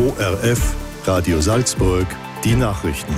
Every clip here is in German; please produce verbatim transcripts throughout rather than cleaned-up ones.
O R F, Radio Salzburg, die Nachrichten.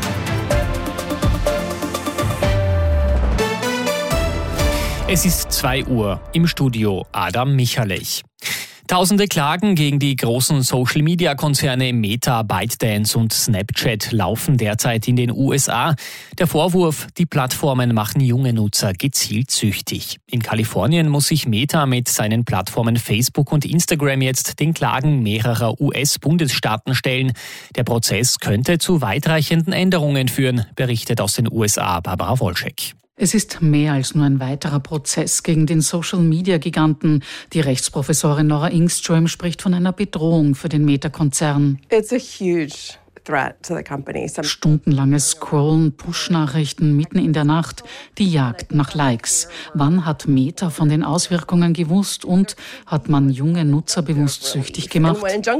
Es ist zwei Uhr, im Studio Adam Michalech. Tausende Klagen gegen die großen Social-Media-Konzerne Meta, ByteDance und Snapchat laufen derzeit in den U S A. Der Vorwurf, die Plattformen machen junge Nutzer gezielt süchtig. In Kalifornien muss sich Meta mit seinen Plattformen Facebook und Instagram jetzt den Klagen mehrerer U S-Bundesstaaten stellen. Der Prozess könnte zu weitreichenden Änderungen führen, berichtet aus den U S A Barbara Wolschek. Es ist mehr als nur ein weiterer Prozess gegen den Social-Media-Giganten. Die Rechtsprofessorin Nora Ingström spricht von einer Bedrohung für den Meta-Konzern. It's a huge threat to the company. Some Stundenlanges Scrollen, Push-Nachrichten mitten in der Nacht, die Jagd nach Likes. Wann hat Meta von den Auswirkungen gewusst und hat man junge Nutzer bewusst süchtig gemacht?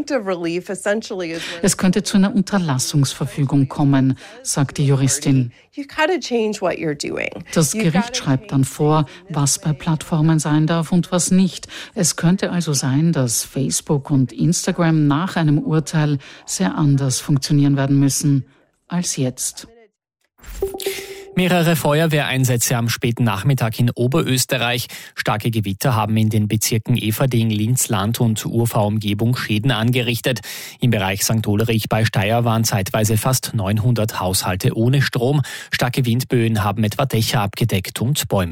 Es könnte zu einer Unterlassungsverfügung kommen, sagt die Juristin. Das Gericht schreibt dann vor, was bei Plattformen sein darf und was nicht. Es könnte also sein, dass Facebook und Instagram nach einem Urteil sehr anders funktionieren werden müssen als jetzt. Mehrere Feuerwehreinsätze am späten Nachmittag in Oberösterreich. Starke Gewitter haben in den Bezirken Everding, Linz-Land und Urfahr-Umgebung Schäden angerichtet. Im Bereich Sankt Ulrich bei Steyr waren zeitweise fast neunhundert Haushalte ohne Strom. Starke Windböen haben etwa Dächer abgedeckt und Bäume